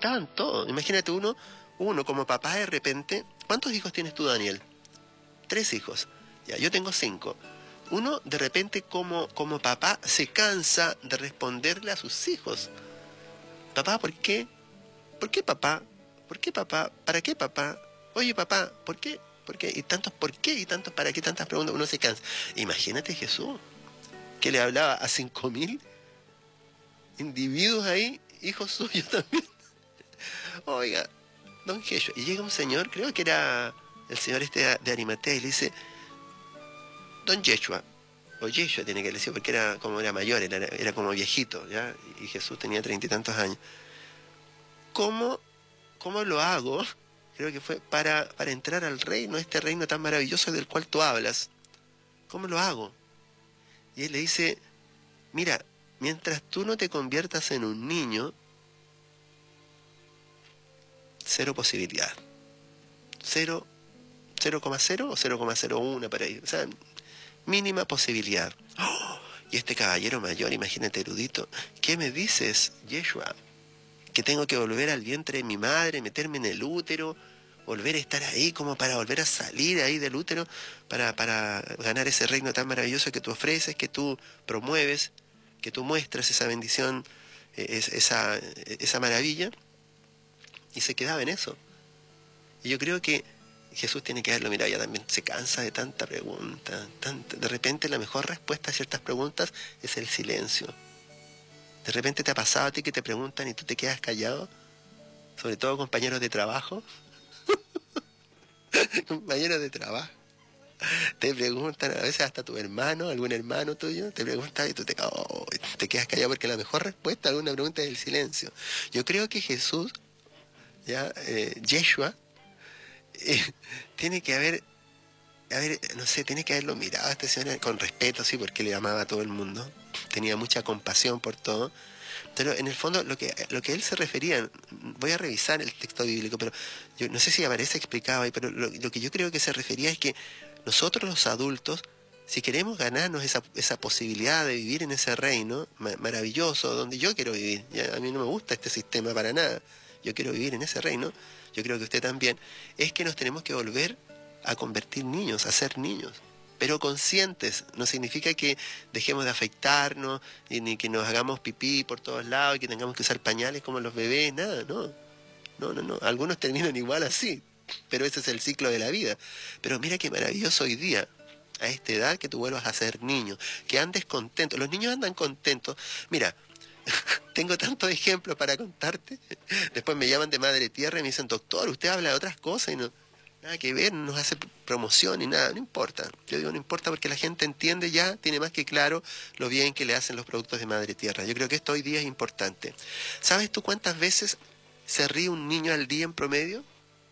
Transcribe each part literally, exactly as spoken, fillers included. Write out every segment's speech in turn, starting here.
estaban todos. Imagínate uno, uno como papá de repente. ¿Cuántos hijos tienes tú, Daniel? Tres hijos. Ya, yo tengo cinco. Uno de repente como, como papá se cansa de responderle a sus hijos. Papá, ¿por qué? ¿Por qué papá? ¿Por qué papá? ¿Para qué papá? Oye papá, ¿por qué? ¿Por qué? Y tantos por qué y tantos para qué, tantas preguntas, uno se cansa. Imagínate Jesús, que le hablaba a cinco mil individuos ahí, hijos suyos también. Oiga, don Jesús, y llega un señor, creo que era el señor este de Arimatea, y le dice, don Yeshua, o Yeshua tiene que decir, porque era como era mayor, era, era como viejito, ¿ya? Y Jesús tenía treinta y tantos años. ¿Cómo, cómo lo hago? Creo que fue para, para entrar al reino, este reino tan maravilloso del cual tú hablas. ¿Cómo lo hago? Y él le dice, mira, mientras tú no te conviertas en un niño, cero posibilidad. Cero, cero coma cero o cero coma cero uno para ahí. O sea, mínima posibilidad. ¡Oh! Y este caballero mayor, imagínate erudito, ¿qué me dices, Yeshua? ¿Que tengo que volver al vientre de mi madre, meterme en el útero, volver a estar ahí como para volver a salir ahí del útero, para, para ganar ese reino tan maravilloso que tú ofreces, que tú promueves, que tú muestras esa bendición, esa, esa maravilla? Y se quedaba en eso. Y yo creo que Jesús tiene que haberlo mirado, ya también se cansa de tanta pregunta, tanta, de repente la mejor respuesta a ciertas preguntas es el silencio. De repente te ha pasado a ti que te preguntan y tú te quedas callado, sobre todo compañeros de trabajo. Compañeros de trabajo. Te preguntan, a veces hasta tu hermano, algún hermano tuyo, te pregunta y tú te, oh, te quedas callado porque la mejor respuesta a alguna pregunta es el silencio. Yo creo que Jesús, ya, eh, Yeshua, eh, tiene que haber, haber, no sé, tiene que haberlo mirado a este señor con respeto, sí, porque le amaba a todo el mundo. Tenía mucha compasión por todo. Pero en el fondo lo que, lo que él se refería, voy a revisar el texto bíblico, pero yo no sé si aparece explicado ahí, pero lo, lo que yo creo que se refería es que nosotros los adultos, si queremos ganarnos esa, esa posibilidad de vivir en ese reino ma maravilloso, donde yo quiero vivir, ya, a mí no me gusta este sistema para nada, yo quiero vivir en ese reino, yo creo que usted también, es que nos tenemos que volver a convertir niños, a ser niños. Pero conscientes, no significa que dejemos de afectarnos, ni que nos hagamos pipí por todos lados, y que tengamos que usar pañales como los bebés, nada, no. No, no, no. Algunos terminan igual así, pero ese es el ciclo de la vida. Pero mira qué maravilloso hoy día, a esta edad, que tú vuelvas a ser niño, que andes contento. Los niños andan contentos. Mira, tengo tantos ejemplos para contarte. Después me llaman de Madre Tierra y me dicen, doctor, usted habla de otras cosas y no... Nada que ver, no nos hace promoción ni nada, no importa. Yo digo no importa porque la gente entiende ya, tiene más que claro lo bien que le hacen los productos de Madre Tierra. Yo creo que esto hoy día es importante. ¿Sabes tú cuántas veces se ríe un niño al día en promedio?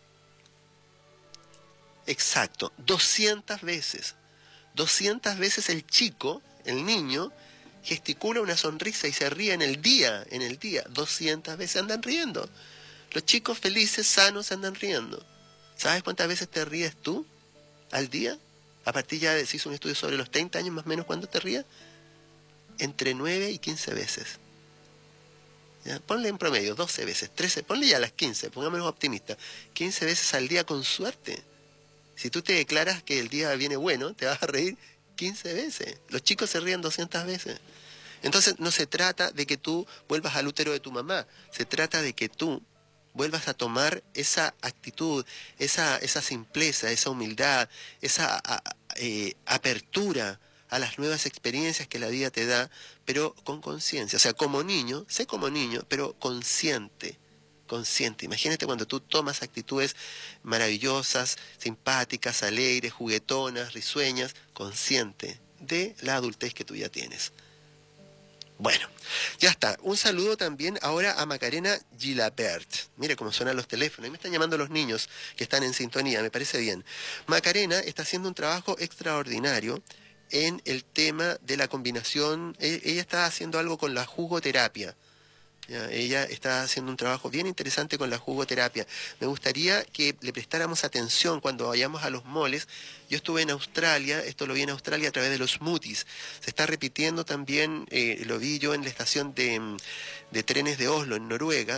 Exacto, doscientas veces. doscientas veces el chico, el niño, gesticula una sonrisa y se ríe en el día, en el día. doscientas veces andan riendo. Los chicos felices, sanos, andan riendo. ¿Sabes cuántas veces te ríes tú al día? A partir ya de, se hizo un estudio sobre los treinta años más o menos, ¿cuándo te ríes? Entre nueve y quince veces. ¿Ya? Ponle en promedio doce veces, trece, ponle ya las quince, pongámonos optimistas. quince veces al día con suerte. Si tú te declaras que el día viene bueno, te vas a reír quince veces. Los chicos se ríen doscientas veces. Entonces no se trata de que tú vuelvas al útero de tu mamá, se trata de que tú vuelvas a tomar esa actitud, esa, esa simpleza, esa humildad, esa a, eh, apertura a las nuevas experiencias que la vida te da, pero con conciencia. O sea, como niño, sé como niño, pero consciente, consciente. Imagínate cuando tú tomas actitudes maravillosas, simpáticas, alegres, juguetonas, risueñas, consciente de la adultez que tú ya tienes. Bueno, ya está. Un saludo también ahora a Macarena Gilabert. Mire cómo suenan los teléfonos. Ahí me están llamando los niños que están en sintonía, me parece bien. Macarena está haciendo un trabajo extraordinario en el tema de la combinación. Ella está haciendo algo con la jugoterapia. Ya, ella está haciendo un trabajo bien interesante con la jugoterapia. Me gustaría que le prestáramos atención cuando vayamos a los moles. Yo estuve en Australia, esto lo vi en Australia a través de los smoothies. Se está repitiendo también, eh, lo vi yo en la estación de, de trenes de Oslo, en Noruega,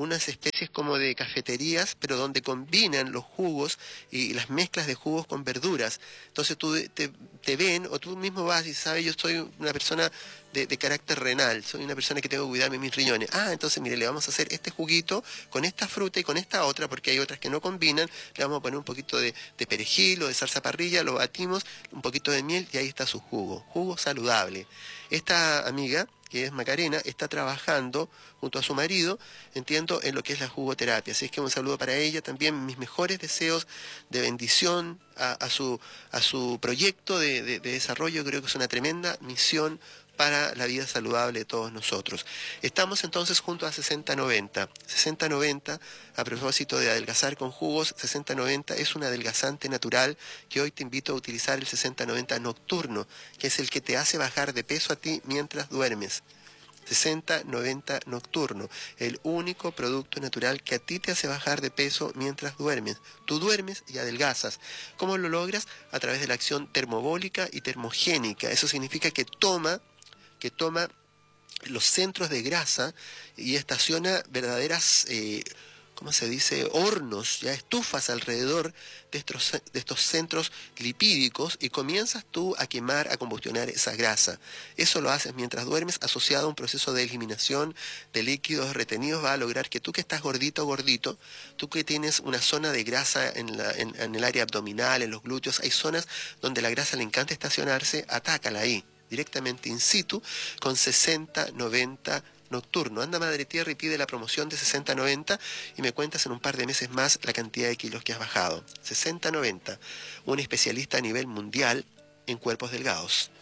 unas especies como de cafeterías, pero donde combinan los jugos y las mezclas de jugos con verduras. Entonces tú te, te ven, o tú mismo vas y sabes, yo soy una persona de, de carácter renal, soy una persona que tengo que cuidarme mis riñones. Ah, entonces mire, le vamos a hacer este juguito con esta fruta y con esta otra, porque hay otras que no combinan, le vamos a poner un poquito de, de perejil o de salsa parrilla, lo batimos, un poquito de miel y ahí está su jugo, jugo saludable. Esta amiga, que es Macarena, está trabajando junto a su marido, entiendo, en lo que es la jugoterapia. Así es que un saludo para ella, también mis mejores deseos de bendición a, a, su, a su proyecto de, de, de desarrollo. Creo que es una tremenda misión para la vida saludable de todos nosotros. Estamos entonces junto a sesenta noventa. sesenta noventa, a propósito de adelgazar con jugos, sesenta noventa es un adelgazante natural que hoy te invito a utilizar el sesenta noventa nocturno, que es el que te hace bajar de peso a ti mientras duermes. sesenta noventa nocturno, el único producto natural que a ti te hace bajar de peso mientras duermes. Tú duermes y adelgazas. ¿Cómo lo logras? A través de la acción termobólica y termogénica. Eso significa que toma que toma los centros de grasa y estaciona verdaderas, eh, ¿cómo se dice?, hornos, ya estufas alrededor de estos, de estos centros lipídicos y comienzas tú a quemar, a combustionar esa grasa. Eso lo haces mientras duermes, asociado a un proceso de eliminación de líquidos retenidos, va a lograr que tú que estás gordito o gordito, tú que tienes una zona de grasa en, la, en, en el área abdominal, en los glúteos, hay zonas donde la grasa le encanta estacionarse, atácala ahí directamente in situ con sesenta noventa nocturno. Anda Madre Tierra y pide la promoción de sesenta noventa y me cuentas en un par de meses más la cantidad de kilos que has bajado. sesenta noventa, un especialista a nivel mundial en cuerpos delgados.